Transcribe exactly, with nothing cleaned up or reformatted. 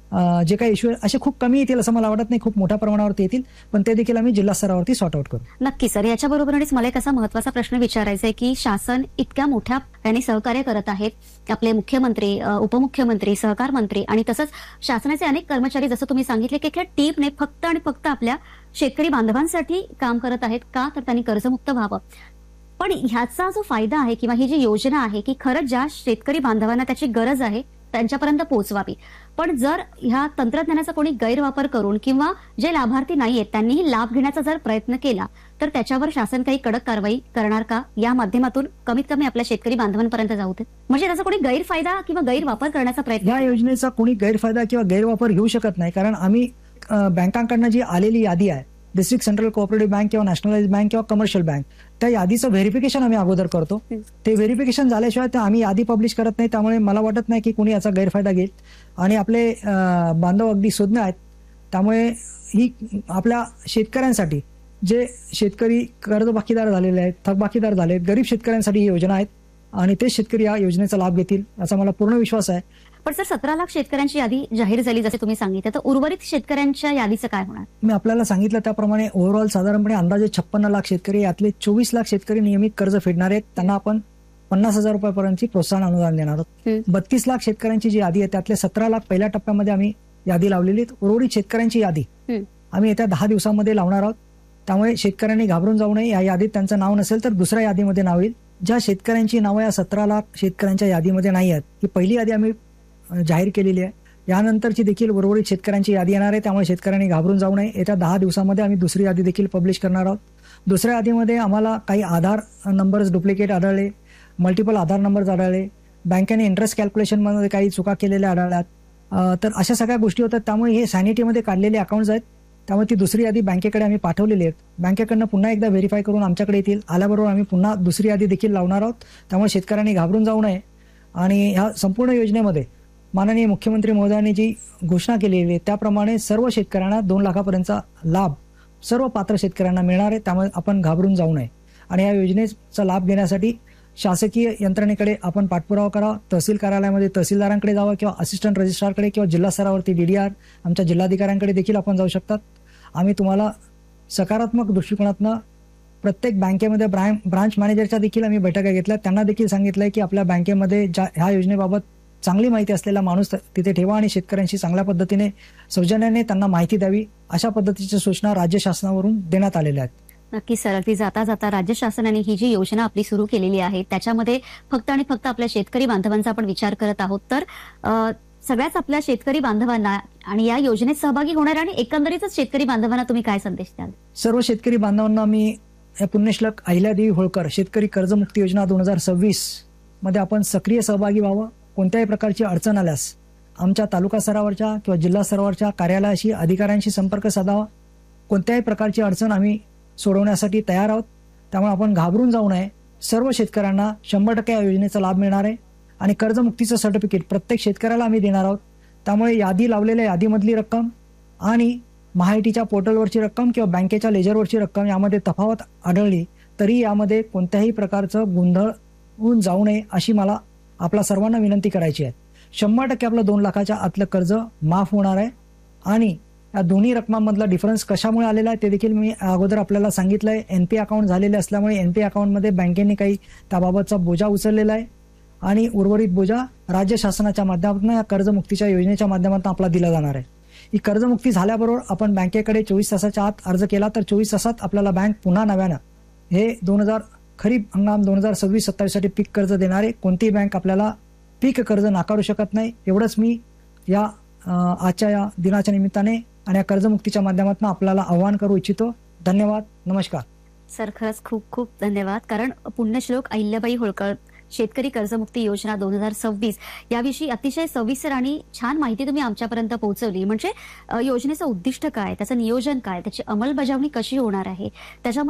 जे काही इश्यू असे खूप कमी येतील असं मला वाटत नाही, खूप मोठ्या प्रमाणावरती येतील, पण ते देखील आम्ही जिल्हा स्तरावरती सॉर्ट आउट करू. नक्की सर. याच्याबरोबरच मला एक असा महत्त्वाचा प्रश्न विचारायचा आहे की शासन इतक्या मोठ्या याने सहकार्य करत आहेत, आपले मुख्यमंत्री, उपमुख्यमंत्री, सहकार मंत्री आणि तसंच शासनाचे अनेक कर्मचारी, जसं तुम्ही सांगितले की टीमने फक्त आणि फक्त आपल्या शेतकरी बांधवांसाठी काम करत आहेत, का तर त्यांनी कर्जमुक्त व्हावं. पण ह्याचा जो फायदा आहे किंवा ही जी योजना आहे की खरंच ज्या शेतकरी बांधवांना त्याची गरज आहे त्यांच्यापर्यंत पोहोचवावी. पण जर ह्या तंत्रज्ञानाचा कोणी गैरवापर करून किंवा जे लाभार्थी नाहीयेत त्यांनीही लाभ घेण्याचा जर प्रयत्न केला तर त्याच्यावर शासन काही कडक कारवाई करणार का, या माध्यमातून कमीत कमी आपल्या शेतकरी बांधवांपर्यंत जाऊ देत, म्हणजे त्याचा कोणी गैरफायदा किंवा गैरवापर करण्याचा प्रयत्न. या योजनेचा कोणी गैरफायदा किंवा गैरवापर घेऊ शकत नाही, कारण आम्ही बँकांकडनं जी आलेली यादी आहे, डिस्ट्रिक्ट सेंट्रल कोऑपरेटिव्ह बँक किंवा नॅशनलाइज बँक किंवा कमर्शियल बँक, त्या यादीचं व्हेरिफिकेशन आम्ही अगोदर करतो. ते व्हेरिफिकेशन झाल्याशिवाय तर आम्ही यादी पब्लिश करत नाही. त्यामुळे मला वाटत नाही की कोणी याचा गैरफायदा घेईल. आणि आपले बांधव अगदी सुज्ञ आहेत, त्यामुळे ही आपल्या शेतकऱ्यांसाठी, जे शेतकरी कर्जबाकीदार झालेले आहेत, थकबाकीदार झाले आहेत, गरीब शेतकऱ्यांसाठी ही योजना आहेत आणि ते शेतकरी या योजनेचा लाभ घेतील असा मला पूर्ण विश्वास आहे. पण सर, सतरा लाख शेतकऱ्यांची यादी जाहीर झाली जसे तुम्ही सांगितलं, तर उर्वरित शेतकऱ्यांच्या यादीचं काय होणार? मी आपल्याला सांगितलं त्याप्रमाणे ओव्हरऑल साधारणपणे अंदाजे छप्पन्न लाख शेतकरी, यातले चोवीस लाख शेतकरी नियमित कर्ज फेडणार आहेत. त्यांना आपण पन्नास हजार रुपयापर्यंतची प्रोत्साहन अनुदान देणार आहोत. बत्तीस लाख शेतकऱ्यांची जी यादी आहे त्यातले सतरा लाख पहिल्या टप्प्यामध्ये आम्ही यादी लावलेली. उर्वरित शेतकऱ्यांची यादी आम्ही येत्या दहा दिवसांमध्ये लावणार आहोत. त्यामुळे शेतकऱ्यांनी घाबरून जाऊ नये. या यादीत त्यांचं नाव नसेल तर दुसऱ्या यादीमध्ये नाव येईल. ज्या शेतकऱ्यांची नावं या सतरा लाख शेतकऱ्यांच्या यादीमध्ये नाही आहेत, ही पहिली यादी आम्ही जाहीर केलेली आहे. यानंतरची देखील उर्वरित शेतकऱ्यांची यादी येणार आहे, त्यामुळे शेतकऱ्यांनी घाबरून जाऊ नये. येत्या दहा दिवसामध्ये आम्ही दुसरी यादी देखील पब्लिश करणार आहोत. दुसऱ्या यादीमध्ये आम्हाला काही आधार नंबर्स डुप्लिकेट आढळले, मल्टिपल आधार नंबर्स आढळले, बँकेने इंटरेस्ट कॅल्क्युलेशनमध्ये काही चुका केलेल्या आढळल्यात, तर अशा सगळ्या गोष्टी होतात. त्यामुळे हे सॅनिटीमध्ये काढलेले अकाउंट्स आहेत. त्यामुळे ती दुसरी यादी बँकेकडे आम्ही पाठवलेली आहेत. बँकेकडनं पुन्हा एकदा व्हेरीफाय करून आमच्याकडे येतील. आल्याबरोबर आम्ही पुन्हा दुसरी यादी देखील लावणार आहोत. त्यामुळे शेतकऱ्यांनी घाबरून जाऊ नये. आणि ह्या संपूर्ण योजनेमध्ये माननीय मुख्यमंत्री महोदयांनी जी घोषणा केलेली आहे त्याप्रमाणे सर्व शेतकऱ्यांना दोन लाखापर्यंतचा लाभ सर्व पात्र शेतकऱ्यांना मिळणार आहे. त्यामुळे आपण घाबरून जाऊ नये आणि या योजनेचा लाभ घेण्यासाठी शासकीय यंत्रणेकडे आपण पाठपुरावा करा. तहसील कार्यालयामध्ये तहसीलदारांकडे जावं किंवा असिस्टंट रजिस्ट्रारकडे किंवा जिल्हा स्तरावरती डीडीआर आमच्या जिल्हाधिकाऱ्यांकडे देखील आपण जाऊ शकतात. आम्ही तुम्हाला सकारात्मक दृष्टिकोनातनं प्रत्येक बँकेमध्ये ब्रांच मॅनेजरच्या देखील आम्ही बैठका घेतल्या. त्यांना देखील सांगितलंय की आपल्या बँकेमध्ये ज्या ह्या योजनेबाबत चांगली माहिती असलेला माणूस तिथे ठेवा आणि शेतकऱ्यांशी चांगल्या पद्धतीने सौजन्याने त्यांना माहिती द्यावी, अशा पद्धतीच्या सूचना राज्य शासनावरून देण्यात आलेल्या आहेत. नक्की सर. अगदी जाता जाता राज्य शासनाने ही जी योजना आपली सुरू केलेली आहे त्याच्यामध्ये फक्त आणि फक्त आपल्या शेतकरी बांधवांचा आपण विचार करत आहोत, तर सगळ्याच आपल्या शेतकरी बांधवांना आणि या योजनेत सहभागी होणाऱ्या आणि एकंदरीतच शेतकरी बांधवांना तुम्ही काय संदेश द्याल? सर्व शेतकरी बांधवांना मी पुण्यश्लोक अहिल्यादेवी होळकर शेतकरी कर्जमुक्ती योजना दोन हजार सव्वीस मध्ये आपण सक्रिय सहभागी व्हावं. कोणत्याही प्रकारची अडचण आल्यास आमच्या तालुका स्तरावरच्या किंवा जिल्हा स्तरावरच्या कार्यालयाशी अधिकाऱ्यांशी संपर्क साधावा. कोणत्याही प्रकारची अडचण आम्ही सोडवण्यासाठी तयार आहोत. त्यामुळे आपण घाबरून जाऊ नये. सर्व शेतकऱ्यांना शंभर टक्के या योजनेचा लाभ मिळणार आहे आणि कर्जमुक्तीचं सर्टिफिकेट प्रत्येक शेतकऱ्याला आम्ही देणार आहोत. त्यामुळे यादी लावलेल्या यादीमधली रक्कम आणि महाआयटीच्या पोर्टलवरची रक्कम किंवा बँकेच्या लेजरवरची रक्कम यामध्ये तफावत आढळली तरी यामध्ये कोणत्याही प्रकारचं गोंधळ होऊन जाऊ नये अशी मला आपल्या सर्वांना विनंती करायची आहे. शंभर टक्के आपलं दोन लाखाच्या आतलं कर्ज माफ होणार आहे आणि या दोन्ही रकमांमधला डिफरन्स कशामुळे आलेला आहे ते देखील मी अगोदर आपल्याला सांगितलंय. एनपी अकाउंट झालेले असल्यामुळे एनपी अकाउंटमध्ये बँकेने काही त्याबाबतचा बोजा उचललेला आहे आणि उर्वरित बोजा राज्य शासनाच्या माध्यमातून या कर्जमुक्तीच्या योजनेच्या माध्यमातून आपला दिला जाणार आहे. ही कर्जमुक्ती झाल्याबरोबर आपण बँकेकडे चोवीस तासाच्या आत अर्ज केला तर चोवीस तासात आपल्याला बँक पुन्हा नव्यानं हे दोन हजार खरीप हंगाम दोन हजार सव्वीस सत्तावीस साठी पीक कर्ज देणारे कोणतीही बँक आपल्याला पीक कर्ज नाकारू शकत नाही. एवढंच मी या आजच्या या दिनाच्या निमित्ताने आणि या कर्जमुक्तीच्या माध्यमातून आपल्याला आवाहन करू इच्छितो. धन्यवाद. नमस्कार सर. खरंच खूप खूप धन्यवाद. कारण पुण्यश्लोक अहिल्याबाई होळकर शेतकरी कर्जमुक्ती योजना दोन हजार सव्वीस याविषयी अतिशय सविस्तर आणि छान माहिती तुम्ही आमच्यापर्यंत पोहोचवली. म्हणजे योजनेचं उद्दिष्ट काय, त्याचं नियोजन काय, त्याची अंमलबजावणी कशी होणार आहे, त्याच्या